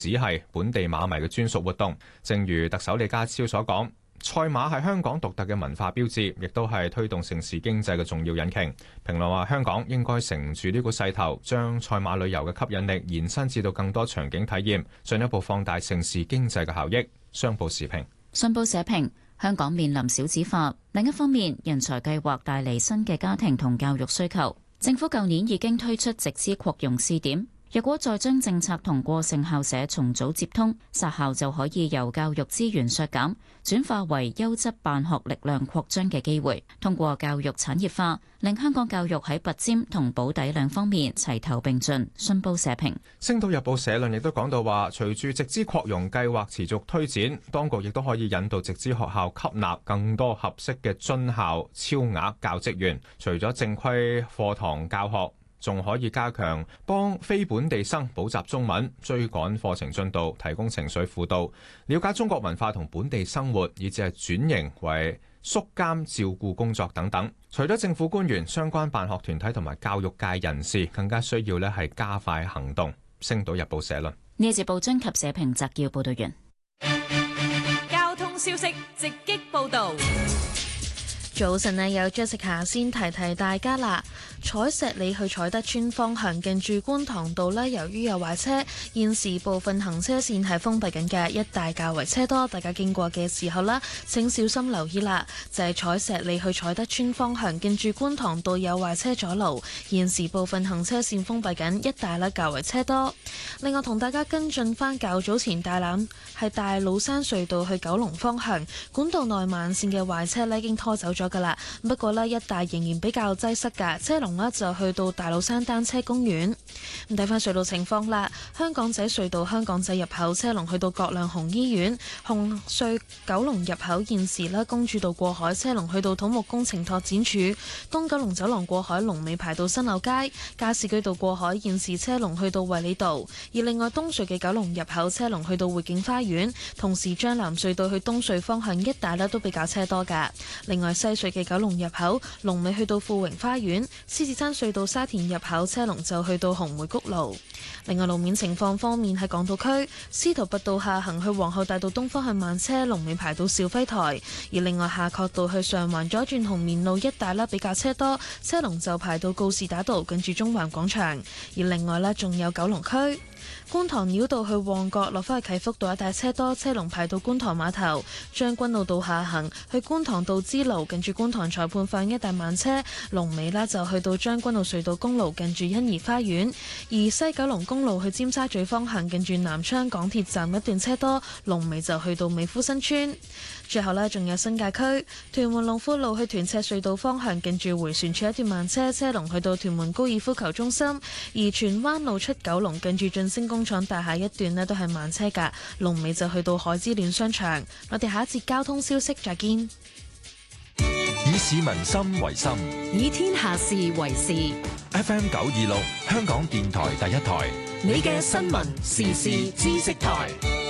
只係本地馬迷嘅專屬活動。正如特首李家超所講，賽馬係香港獨特嘅文化標誌，亦都係推動城市經濟嘅重要引擎。評論話，香港應該乘住呢個勢頭，將賽馬旅遊嘅吸引力延伸至到更多場景體驗，進一步放大城市經濟嘅效益。商報時評。 信報社評，香港面臨少子化，另一方面，人才計劃帶嚟新嘅家庭同教育需求。政府舊年已經推出直資擴容試點。若果再將政策同過剩校舍重組接通，殺校就可以由教育資源削減，轉化為優質辦學力量擴張嘅機會。通過教育產業化，令香港教育喺拔尖同保底兩方面齊頭並進。信報社評。星島日報社論亦都講到話，隨住直資擴容計劃持續推展，當局亦都可以引導直資學校吸納更多合適嘅津校超額教職員，除咗正規課堂教學，仲可以加強幫非本地生補習中文，追趕課程進度，提供情緒輔導，了解中國文化同本地生活，以至係轉型為宿監照顧工作等等。除咗政府官員，相關辦學團體同埋教育界人士更加需要咧係加快行動。星島日報社論。呢一節報章及社評摘要報道完。 交通消息直擊報導。 早晨啊，有 Jessica 先提提大家啦。彩石里去彩德邨方向近住觀塘道呢，由於有壞車，現時部分行車線係封閉緊嘅，一帶較為車多，大家經過嘅時候啦，請小心留意啦。就係彩石里去彩德邨方向近住觀塘道有壞車阻路，現時部分行車線封閉緊，一帶呢較為車多。另外同大家跟進翻較早前大老山隧道去九龍方向管道內慢線嘅壞車呢已經拖走咗噶啦，不過呢，一帶仍然比較擠塞噶，車龍呢就去到大老山單車公園。咁睇翻隧道情況啦，香港仔隧道香港仔入口車龍去到葛量洪醫院，紅隧九龍入口現時呢，公主道過海車龍去到土木工程拓展處，東九龍走廊過海龍尾排到新柳街，加士居道過海現時車龍去到衛理道，而另外東隧嘅九龍入口車龍去到匯景花園，同時將藍隧道去東隧方向一帶呢都比較車多噶。另外西隧嘅九龍入口龍尾去到富榮花園，獅子山隧道沙田入口車龍就去到紅梅谷路。另外路面情況方面，喺港島區司徒拔道下行去皇后大道東方向慢車龍尾排到肇輝台，而另外夏慤道去上環左轉紅棉路一帶比較車多，車龍就排到告士打道近住中環廣場。而另外呢，仲有九龍區觀塘繞道去旺角落返去啟福道一帶車多，車龍排到觀塘碼頭。將軍澳道下行去觀塘道支路近住觀塘裁判法院一帶慢車，龍尾呢就去到將軍澳隧道公路近住欣怡花園。而西九龍公路去尖沙咀方向近住南昌港鐵站一段車多，龍尾就去到美孚新村。最後呢，仲有新界區屯門龍富路去屯赤隧道方向近住迴旋處一段慢車，車龍去到屯門高爾夫球中心。而荃灣路出九龍近住晉升工廠大廈一段呢都係慢車㗎，龍尾就去到海之戀商場。我哋下一節交通消息再見。 以市民心為心， 以天下事為事。 FM 926香港電台第一台， 你嘅新聞時事知識台。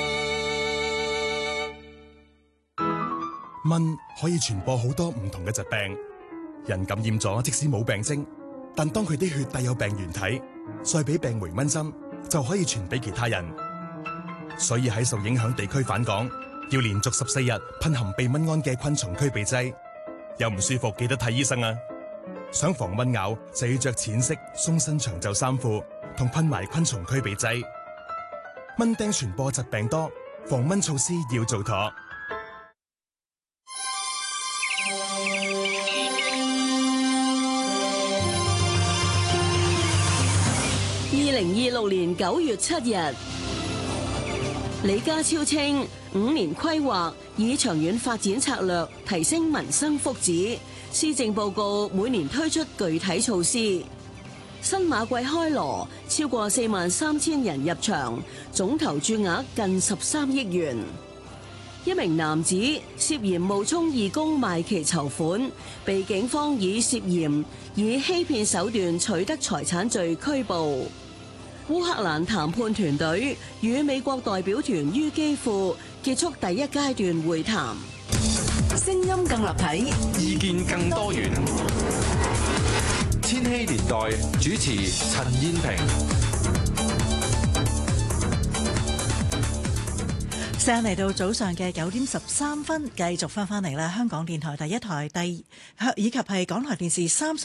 蚊可以傳播好多唔同嘅疾病，人感染咗即使冇病徵，但當佢啲血帶有病原體，再俾病回蚊針，就可以傳俾其他人。所以喺受影響地區返港，要連續14日噴含避蚊胺嘅昆蟲驅鼻劑。有唔舒服記得睇醫生啊！想防蚊咬就要着淺色鬆身長袖衫褲，同噴埋昆蟲驅鼻劑。蚊叮傳播疾病多，防蚊措施要做妥。 2026年9月7日，李家超稱5年規劃以長遠發展策略提升民生福祉，施政報告每年推出具體措施。新馬季開鑼，超過43000人入場，總投注額近13億元。一名男子涉嫌冒充義工賣旗籌款，被警方以涉嫌以欺騙手段取得財產罪拘捕。烏克蘭談判團隊與美國代表團於基輔結束第一階段會談。 聲音更立體， 意見更多元。千禧年代主持陳燕萍。 時間嚟到早上嘅9:13，繼續翻嚟啦。香港電台第一台以及係港台電視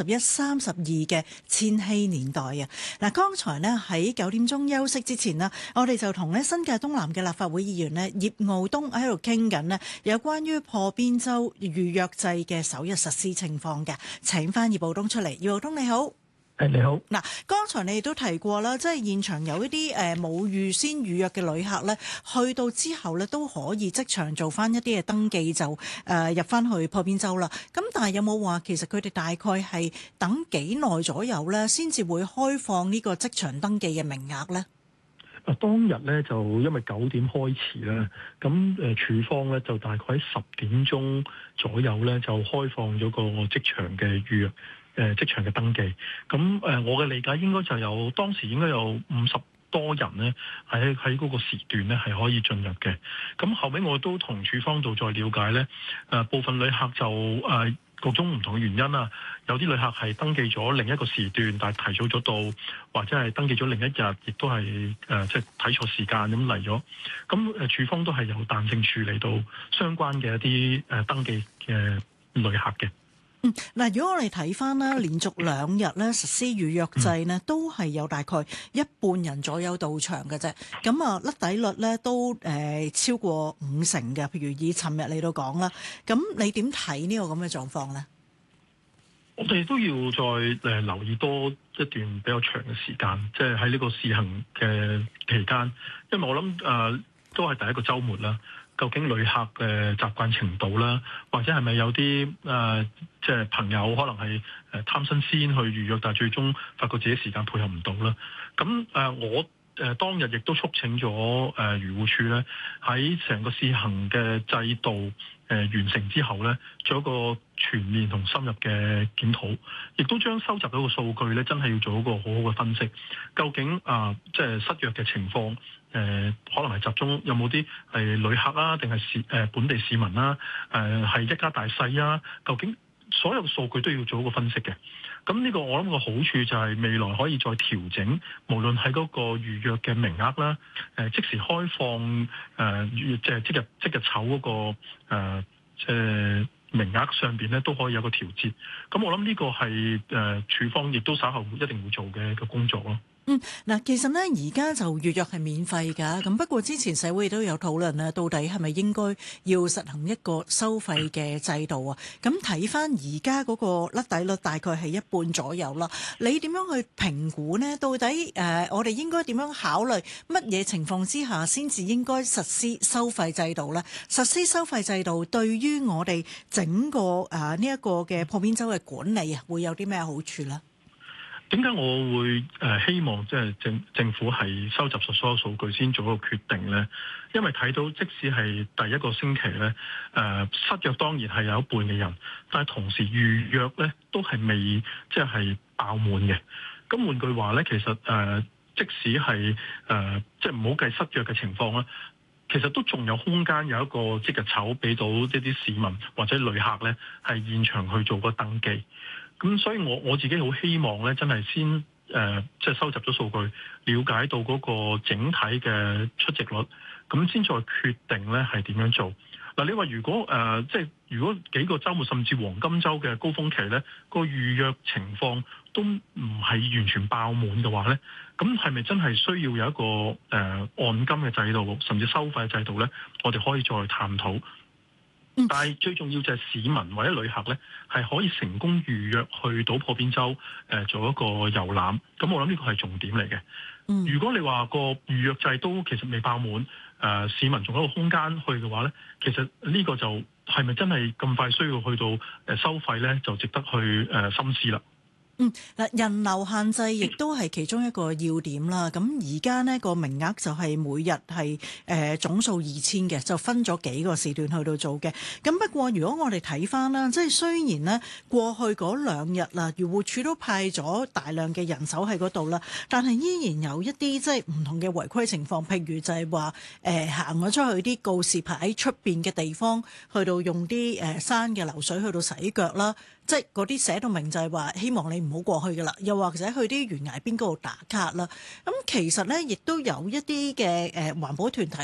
31、32嘅千禧年代啊。嗱，剛才呢喺9點鐘休息之前呢，我哋就同呢新界東南嘅立法會議員呢葉傲冬喺度傾緊呢有關於破邊洲預約制嘅首日實施情況嘅。請翻葉傲冬出嚟，葉傲冬你好。 你好。 嗱，剛才你哋都提過啦，即係現場有一啲冇預先預約嘅旅客咧，去到之後咧都可以即場做翻一啲嘅登記，就入翻去破邊洲啦。咁但係有冇話其實佢哋大概係等幾耐左右咧，先至會開放呢個即場登記嘅名額咧？ 當日咧就因為9點開始啦，咁處方咧就大概喺10點鐘左右咧就開放咗個即場嘅預約。即場嘅登記，咁我嘅理解應該就有當時應該有50多人呢喺嗰個時段呢係可以進入嘅。咁後尾我都同處方度再了解呢，部分旅客就各種唔同嘅原因啊，有啲旅客係登記咗另一個時段，但係提早咗到，或者係登記咗另一日，亦都係即係睇錯時間咁嚟咗。咁處方都係有彈性處理到相關嘅一啲登記嘅旅客嘅。 嗱，如果我哋睇翻啦，連續2日咧實施預約制呢，都係有大概一半人左右到場嘅啫。咁啊，甩底率咧都超過50%嘅。譬如以尋日嚟到講啦，咁你點睇呢個咁嘅狀況咧？ 我哋都要再留意多一段比較長嘅時間，即係喺呢個試行嘅期間，因為我諗都係第一個週末啦。究竟旅客嘅習慣程度啦，或者係咪有啲即係朋友可能係貪新鮮去預約，但係最終發覺自己時間配合唔到啦。咁我當日亦都促請咗漁護署咧，喺成個試行嘅制度完成之後咧，做一個全面同深入嘅檢討，亦都將收集到個數據咧，真係要做一個好好嘅分析。究竟即係失約嘅情況，可能係集中有冇啲係旅客啊，定係本地市民啦？係一家大細啊？究竟所有數據都要做一個分析嘅。咁呢個我諗個好處就係未來可以再調整，無論喺嗰個預約嘅名額啦，即時開放即係即日籌嗰個即係名額上邊咧，都可以有個調節。咁我諗呢個係處方亦都稍後一定會做嘅一個工作咯。 嗱，其實呢，而家就預約係免費㗎，咁不過之前社會都有討論啦，到底係咪應該要實行一個收費嘅制度啊？咁睇翻而家嗰個甩底率大概係一半左右啦。你點樣去評估呢？到底我哋應該點樣考慮乜嘢情況之下先至應該實施收費制度呢？實施收費制度對於我哋整個呢一個嘅破邊洲嘅管理啊，會有啲咩好處呢？ 點解我會希望即係政府係收集所有數據先做一個決定呢？因為睇到即使係第一個星期呢，失約當然係有一半嘅人，但係同時預約呢都係未即係爆滿嘅。咁換句話呢，其實即使係即係唔好計失約嘅情況啦，其實都仲有空間有一個即日籌俾到一啲市民或者旅客呢，係現場去做個登記。咁所以我自己好希望咧，真係先即係收集咗數據，了解到嗰個整體嘅出席率，咁先再決定咧係點樣做。嗱，你話如果即係如果幾個週末甚至黃金週嘅高峰期咧，個預約情況都唔係完全爆滿嘅話咧，咁係咪真係需要有一個按金嘅制度，甚至收費制度咧？我哋可以再探討。但係最重要就係市民或者旅客咧，係可以成功預約去到破邊洲做一個遊覽。咁我諗呢個係重點嚟嘅。如果你話個預約制都其實未爆滿，市民仲有一個空間去嘅話咧，其實呢個就係咪真係咁快需要去到收費咧，就值得去深思啦。 嗱，人流限制亦都係其中一個要點啦。咁而家呢個名額就係每日係總數2000嘅，就分咗幾個時段去到做嘅。咁不過如果我哋睇翻啦，即係雖然呢過去嗰2日啦，漁護署都派咗大量嘅人手喺嗰度啦，但係依然有一啲即係唔同嘅違規情況，譬如就係話行咗出去啲告示牌喺出邊嘅地方，去到用啲山嘅流水去到洗腳啦。即係嗰啲寫到明就係話希望你唔好過去㗎啦，又或者去啲懸崖邊嗰度打卡啦。咁其實咧，亦都有一啲嘅環保團體